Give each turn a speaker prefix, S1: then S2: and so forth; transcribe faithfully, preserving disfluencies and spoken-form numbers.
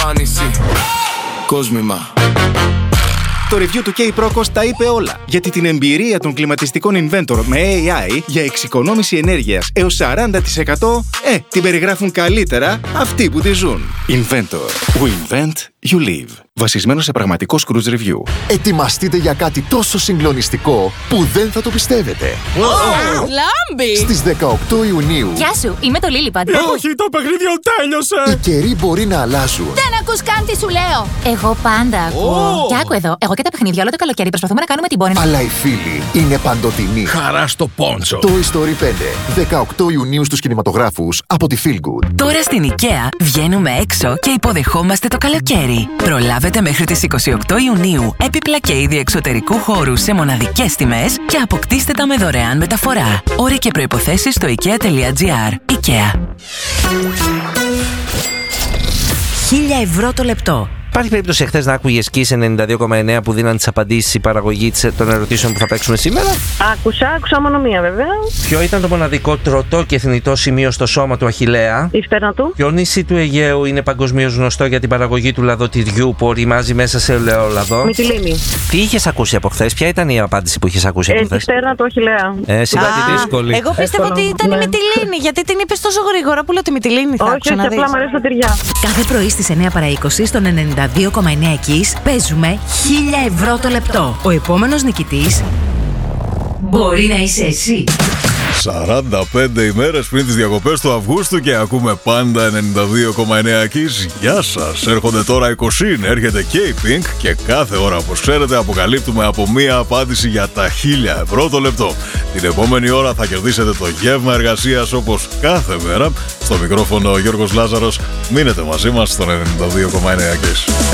S1: εμφάνιση. Κόσμημα.
S2: Το review του K-Procos τα είπε όλα. Γιατί την εμπειρία των κλιματιστικών Inventor με έι άι για εξοικονόμηση ενέργειας έως σαράντα τοις εκατό, ε, την περιγράφουν καλύτερα αυτοί που τη ζουν. Inventor. We invent, you live. Βασισμένο σε πραγματικό cruise review.
S3: Ετοιμαστείτε για κάτι τόσο συγκλονιστικό που δεν θα το πιστεύετε.
S4: Oh, Λάμπη!
S3: Στις δεκαοκτώ Ιουνίου.
S5: Γεια σου, είμαι το Λίλιπαντ.
S6: Όχι, το παιχνίδι τέλειωσε!
S3: Οι καιροί μπορεί να αλλάζουν.
S4: Δεν ακούς καν τι σου λέω!
S5: Εγώ πάντα ακούω. Κι άκου εδώ, εγώ και τα παιχνίδια όλο το καλοκαίρι προσπαθούμε να κάνουμε την πόρνη.
S3: Αλλά οι φίλοι είναι παντοτινοί.
S6: Χαρά στο πόντσο.
S3: Toy Story πέντε. δεκαοκτώ Ιουνίου στους κινηματογράφους από τη Feel Good.
S7: Τώρα στην IKEA βγαίνουμε έξω και υποδεχόμαστε το καλοκαίρι. Προλάβετε μέχρι τις είκοσι οκτώ Ιουνίου έπιπλα και είδη εξωτερικού χώρου σε μοναδικές τιμές και αποκτήστε τα με δωρεάν μεταφορά. Όροι και προϋποθέσεις στο ikea.gr. IKEA.
S8: χίλια ευρώ το λεπτό.
S9: Υπάρχει περίπτωση εχθές να άκουγες Kiss ενενήντα δύο κόμμα εννέα που δίναν τις απαντήσεις η παραγωγή των ερωτήσεων που θα παίξουμε σήμερα?
S10: Άκουσα, άκουσα μόνο μία βέβαια.
S9: Ποιο ήταν το μοναδικό τροτό και θνητό σημείο στο σώμα του Αχιλλέα?
S10: Η φτέρνα του.
S9: Ποιο νησί του Αιγαίου είναι παγκοσμίως γνωστό για την παραγωγή του λαδοτυριού που οριμάζει μέσα σε ελαιόλαδο?
S10: Μυτιλήνη.
S9: Τι είχες ακούσει από χθες? Ποια ήταν η απάντηση που είχες ακούσει
S10: Ε,
S9: από
S10: τη
S9: χθες?
S10: φτέρνα του Αχιλλέα.
S9: Ε, σιγά τη δύσκολη.
S4: Εγώ πίστευα ότι ήταν η Μυτιλήνη, γιατί την είπες τόσο γρήγορα που λέω τη Μυτιλήνη θα
S10: Όχι,
S4: άκουσα
S10: όχι,
S4: να
S10: απλά
S4: δεις.
S10: μου αρέσει τα τυριά.
S8: Κάθε πρωί στις εννέα παρά είκοσι στον ενενήντα δύο κόμμα εννέα Kiss παίζουμε χίλια ευρώ το λεπτό. Ο επόμενος νικητής μπορεί να είσαι εσύ.
S11: σαράντα πέντε ημέρες πριν τις διακοπές του Αυγούστου και ακούμε πάντα ενενήντα δύο κόμμα εννέα Kiss. Γεια σας! Έρχονται τώρα είκοσι, έρχεται και η Pink και κάθε ώρα, όπως ξέρετε, αποκαλύπτουμε από μία απάντηση για τα χίλια ευρώ το λεπτό. Την επόμενη ώρα θα κερδίσετε το γεύμα εργασίας όπως κάθε μέρα. Στο μικρόφωνο ο Γιώργος Λάζαρος. Μείνετε μαζί μας στον ενενήντα δύο κόμμα εννέα Kiss.